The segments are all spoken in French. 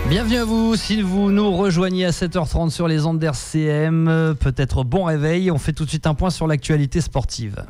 Bienvenue à vous, si vous nous rejoignez à 7h30 sur les ondes d'RCM, peut-être bon réveil, on fait tout de suite un point sur l'actualité sportive.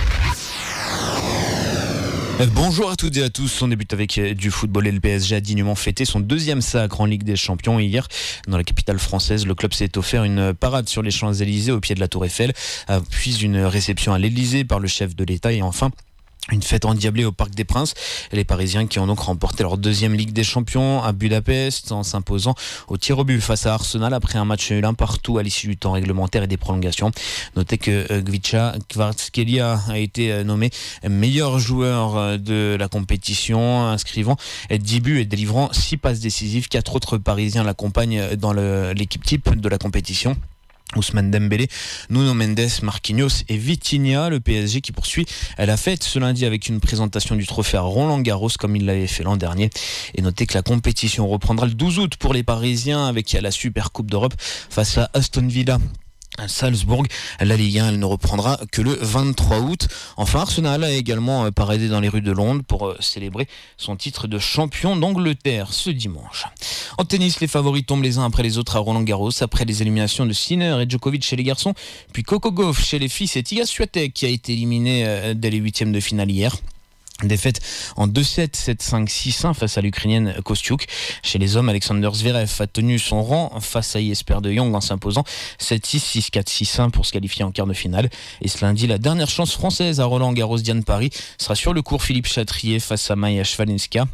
Bonjour à toutes et à tous, on débute avec du football et le PSG a dignement fêté son deuxième sacre en Ligue des Champions. Hier, dans la capitale française, le club s'est offert une parade sur les Champs-Élysées au pied de la Tour Eiffel, puis une réception à l'Élysée par le chef de l'État et enfin une fête endiablée au Parc des Princes. Les Parisiens qui ont donc remporté leur deuxième Ligue des Champions à Budapest en s'imposant au tir au but face à Arsenal après un match nul un partout à l'issue du temps réglementaire et des prolongations. Notez que Gvicha Kvaratskhelia a été nommé meilleur joueur de la compétition, inscrivant 10 buts et délivrant 6 passes décisives. 4 autres Parisiens l'accompagnent dans l'équipe type de la compétition. Ousmane Dembélé, Nuno Mendes, Marquinhos et Vitinha. Le PSG qui poursuit la fête ce lundi avec une présentation du trophée à Roland-Garros comme il l'avait fait l'an dernier. Et notez que la compétition reprendra le 12 août pour les Parisiens avec la Super Coupe d'Europe face à Aston Villa. Salzbourg, la Ligue 1, elle ne reprendra que le 23 août. Enfin, Arsenal a également paradé dans les rues de Londres pour célébrer son titre de champion d'Angleterre ce dimanche. En tennis, les favoris tombent les uns après les autres à Roland-Garros, après les éliminations de Sinner et Djokovic chez les garçons, puis Coco Gauff chez les filles. C'est Iga Swiatek qui a été éliminé dès les huitièmes de finale hier. Défaite en 2-7, 7-5, 6-1 face à l'Ukrainienne Kostyuk. Chez les hommes, Alexander Zverev a tenu son rang face à Jesper de Jong en s'imposant 7-6, 6-4, 6-1 pour se qualifier en quart de finale. Et ce lundi, la dernière chance française à Roland-Garros Diane Paris sera sur le court Philippe Chatrier face à Maja Svalinska.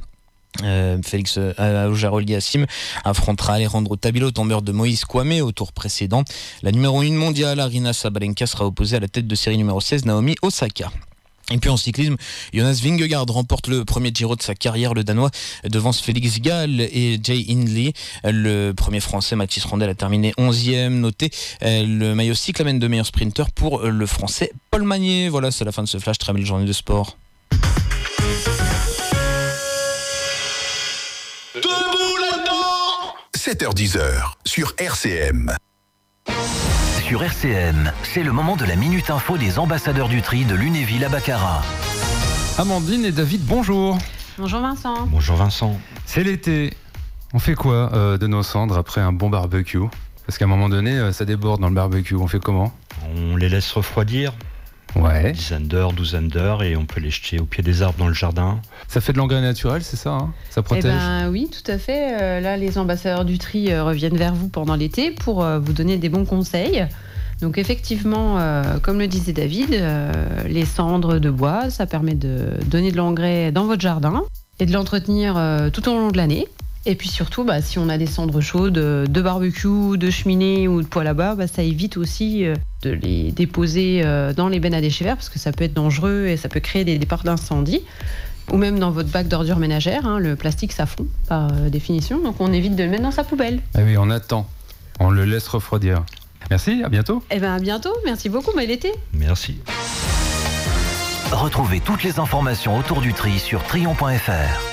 Félix Auger-Aliassime affrontera Alejandro Tabilo, tombeur de Moïse Kouamé au tour précédent. La numéro 1 mondiale, Aryna Sabalenka, sera opposée à la tête de série numéro 16, Naomi Osaka. Et puis en cyclisme, Jonas Vingegaard remporte le premier Giro de sa carrière, le Danois devance Félix Gall et Jay Hindley. Le premier Français, Mathis Rondel, a terminé 11e. Notez le maillot cyclamen de meilleur sprinter pour le Français Paul Magnier. Voilà, c'est la fin de ce flash. Très belle journée de sport. Debout là-dedans 7h10 sur RCM. Sur RCM, c'est le moment de la Minute Info des ambassadeurs du tri de Lunéville à Baccarat. Amandine et David, bonjour. Bonjour Vincent. Bonjour Vincent. C'est l'été. On fait quoi de nos cendres après un bon barbecue ? Parce qu'à un moment donné, ça déborde dans le barbecue. On fait comment ? On les laisse refroidir. Ouais. Dizaine d'heures, douzaine d'heures, et on peut les jeter au pied des arbres dans le jardin. Ça fait de l'engrais naturel, c'est ça hein ? Ça protège ? Oui, tout à fait. Là, les ambassadeurs du tri reviennent vers vous pendant l'été pour vous donner des bons conseils. Donc effectivement, comme le disait David, les cendres de bois, ça permet de donner de l'engrais dans votre jardin et de l'entretenir tout au long de l'année. Et puis surtout, si on a des cendres chaudes de barbecue, de cheminée ou de poêle à bois, ça évite aussi de les déposer dans les bennes à déchets verts parce que ça peut être dangereux et ça peut créer des départs d'incendie. Ou même dans votre bac d'ordures ménagères, le plastique ça fond par définition, donc on évite de le mettre dans sa poubelle. Ah oui, on attend, on le laisse refroidir. Merci, à bientôt. À bientôt, merci beaucoup, bel été. Merci. Retrouvez toutes les informations autour du tri sur trion.fr.